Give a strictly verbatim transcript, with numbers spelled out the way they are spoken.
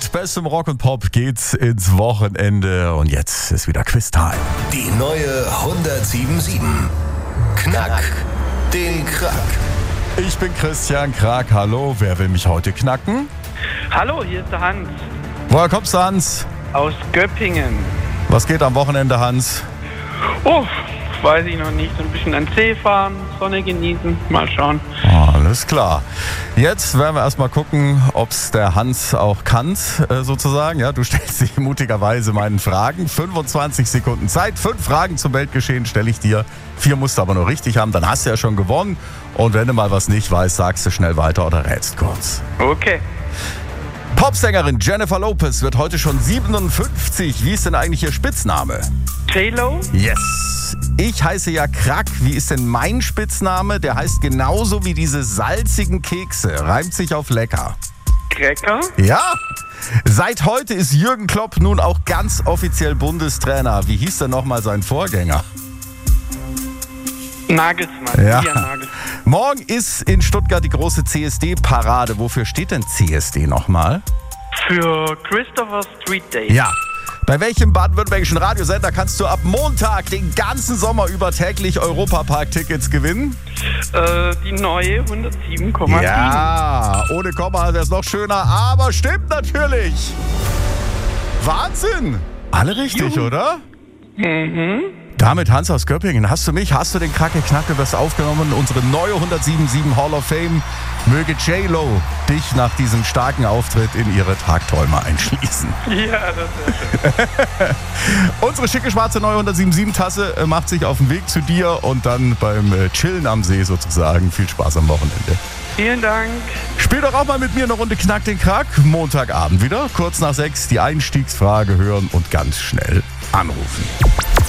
Mit bestem Rock und Pop geht's ins Wochenende und jetzt ist wieder Quiz-Time. Die neue hundertsieben sieben. Knack den Krack. Ich bin Christian Krack. Hallo, wer will mich heute knacken? Hallo, hier ist der Hans Woher kommst du, Hans? aus Göppingen. Was geht am Wochenende, Hans? Oh, weiß ich noch nicht. So ein bisschen an den See fahren, Sonne genießen. Mal schauen. Alles klar. Jetzt werden wir erstmal gucken, ob es der Hans auch kann, äh, sozusagen. Ja, du stellst dich mutigerweise meinen Fragen. fünfundzwanzig Sekunden Zeit. Fünf Fragen zum Weltgeschehen stelle ich dir. Vier musst du aber nur richtig haben, dann hast du ja schon gewonnen. Und wenn du mal was nicht weißt, sagst du schnell weiter oder rätst kurz. Okay. Popsängerin Jennifer Lopez wird heute schon siebenundfünfzig. Wie ist denn eigentlich ihr Spitzname? J-Lo? Yes. Ich heiße ja Krack. Wie ist denn mein Spitzname? Der heißt genauso wie diese salzigen Kekse. Reimt sich auf lecker. Cracker? Ja. Seit heute ist Jürgen Klopp nun auch ganz offiziell Bundestrainer. Wie hieß denn nochmal sein Vorgänger? Nagelsmann. Ja. Julian Nagelsmann. Morgen ist in Stuttgart die große C S D-Parade. Wofür steht denn C S D nochmal? Für Christopher Street Day. Ja. Bei welchem baden-württembergischen Radiosender kannst du ab Montag den ganzen Sommer über täglich Europapark-Tickets gewinnen? Äh, die neue hundertsieben Komma sieben. Ja, ohne Komma wäre es noch schöner, aber stimmt natürlich. Wahnsinn. Alle richtig, Juhu. oder? Mhm. Damit Hans aus Göppingen, hast du mich, hast du den Kracke Knack, du wirst aufgenommen, unsere neue hundertsiebenundsiebzig Hall of Fame. Möge J-Lo dich nach diesem starken Auftritt in ihre Tagträume einschließen. Ja, das ist schön. Unsere schicke schwarze neue hundertsiebenundsiebzig Tasse äh, macht sich auf den Weg zu dir und dann beim äh, Chillen am See sozusagen. Viel Spaß am Wochenende. Vielen Dank. Spiel doch auch mal mit mir eine Runde Knack den Krack. Montagabend wieder, kurz nach sechs, die Einstiegsfrage hören und ganz schnell anrufen.